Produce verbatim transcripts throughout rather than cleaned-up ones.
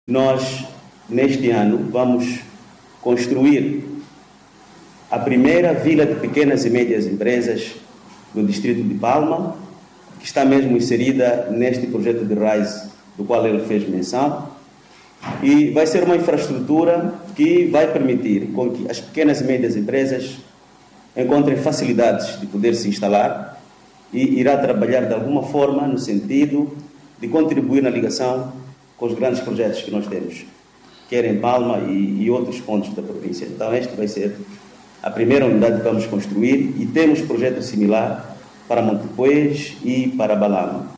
Nós, neste ano, vamos construir a primeira vila de pequenas e médias empresas no distrito de Palma, que está mesmo inserida neste projeto de RISE, do qual ele fez menção, e vai ser uma infraestrutura que vai permitir com que as pequenas e médias empresas encontrem facilidades de poder se instalar e irá trabalhar de alguma forma no sentido de contribuir na ligação com os grandes projetos que nós temos, quer em Palma e, e outros pontos da província. Então, este vai ser a primeira unidade que vamos construir e temos projeto similar para Montepuez e para Balama.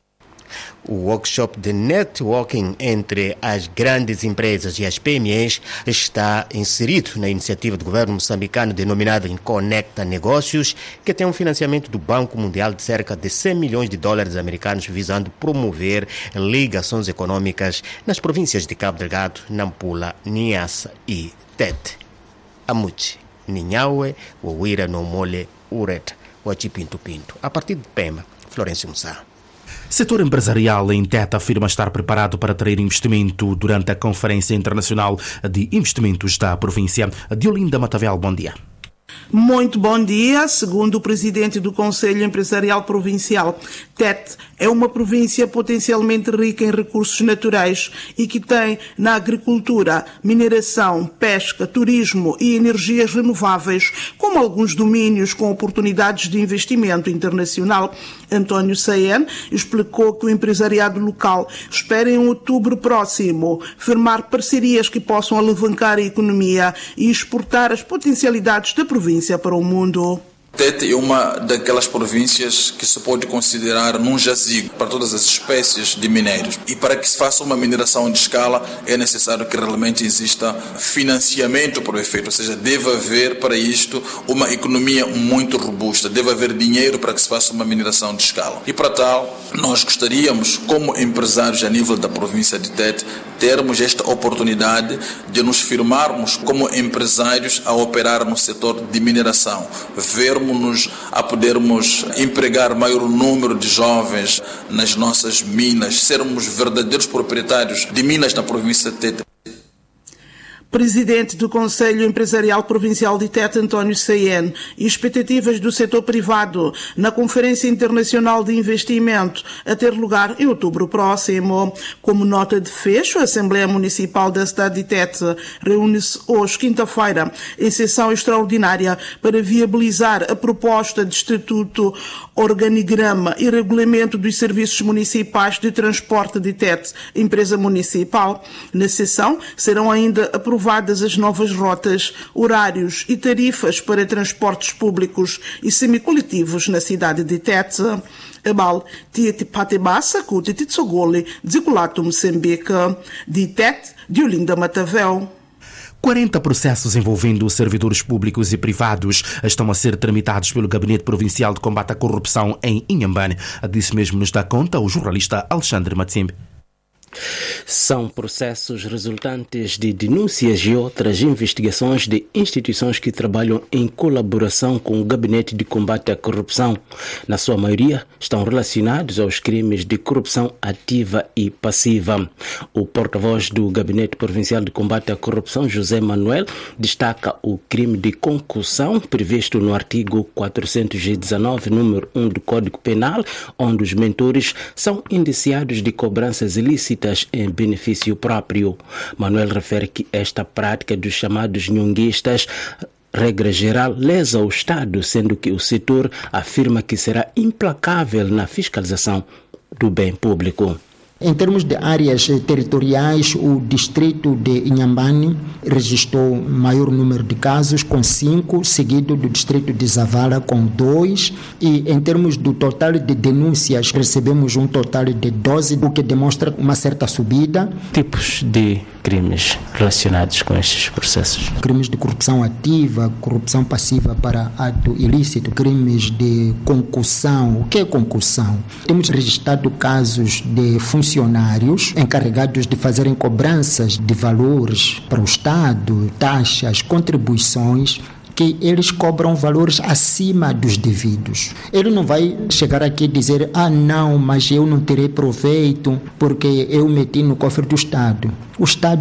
O workshop de networking entre as grandes empresas e as P M Es está inserido na iniciativa do governo moçambicano denominada Conecta Negócios, que tem um financiamento do Banco Mundial de cerca de cem milhões de dólares americanos, visando promover ligações econômicas nas províncias de Cabo Delgado, Nampula, Niassa e Tete. Amuchi, Ninhaue, Ouira, Nomole, Ureta, Huachipinto Pinto. A partir de Pema, Florencio Mussá. Setor empresarial em Tete afirma estar preparado para atrair investimento durante a Conferência Internacional de Investimentos da província. Diolinda Matavel, bom dia. Muito bom dia. Segundo o presidente do Conselho Empresarial Provincial, Tete é uma província potencialmente rica em recursos naturais e que tem na agricultura, mineração, pesca, turismo e energias renováveis, como alguns domínios com oportunidades de investimento internacional. António Sayen explicou que o empresariado local espera em outubro próximo firmar parcerias que possam alavancar a economia e exportar as potencialidades da província para o mundo. Tete é uma daquelas províncias que se pode considerar num jazigo para todas as espécies de minérios. E para que se faça uma mineração de escala é necessário que realmente exista financiamento para o efeito, ou seja, deve haver para isto uma economia muito robusta, deve haver dinheiro para que se faça uma mineração de escala. E para tal, nós gostaríamos, como empresários a nível da província de Tete, termos esta oportunidade de nos firmarmos como empresários a operar no setor de mineração, vermos nos a podermos empregar maior número de jovens nas nossas minas, sermos verdadeiros proprietários de minas na província de Tete. Presidente do Conselho Empresarial Provincial de Tete, António Sayen, e expectativas do setor privado na Conferência Internacional de Investimento a ter lugar em outubro próximo. Como nota de fecho, a Assembleia Municipal da cidade de Tete reúne-se hoje, quinta-feira, em sessão extraordinária para viabilizar a proposta de Estatuto, Organigrama e Regulamento dos Serviços Municipais de Transporte de Tete, empresa municipal. Na sessão serão ainda aprovadas as novas rotas, horários e tarifas para transportes públicos e semicoletivos na cidade de Tete. Abal, Tieti Patebassa, Kutiti Tsogole, Dziculato Moçambique, de Tete, Diolinda Matavel. quarenta processos envolvendo servidores públicos e privados estão a ser tramitados pelo Gabinete Provincial de Combate à Corrupção em Inhambane. Disse mesmo nos dá conta o jornalista Alexandre Matsimbe. São processos resultantes de denúncias e outras investigações de instituições que trabalham em colaboração com o Gabinete de Combate à Corrupção. Na sua maioria, estão relacionados aos crimes de corrupção ativa e passiva. O porta-voz do Gabinete Provincial de Combate à Corrupção, José Manuel, destaca o crime de concussão previsto no artigo quatrocentos e dezenove, número um do Código Penal, onde os mentores são indiciados de cobranças ilícitas em benefício próprio. Manuel refere que esta prática dos chamados nhonguistas, regra geral, lesa o Estado, sendo que o setor afirma que será implacável na fiscalização do bem público. Em termos de áreas territoriais, o distrito de Inhambane registrou maior número de casos, com cinco, seguido do distrito de Zavala, com dois. E em termos do total de denúncias, recebemos um total de doze, o que demonstra uma certa subida. Tipos de crimes relacionados com estes processos? Crimes de corrupção ativa, corrupção passiva para ato ilícito, crimes de concussão. O que é concussão? Temos registrado casos de funcionários encarregados de fazerem cobranças de valores para o Estado, taxas, contribuições, que eles cobram valores acima dos devidos. Ele não vai chegar aqui e dizer, ah não, mas eu não terei proveito porque eu meti no cofre do Estado. O Estado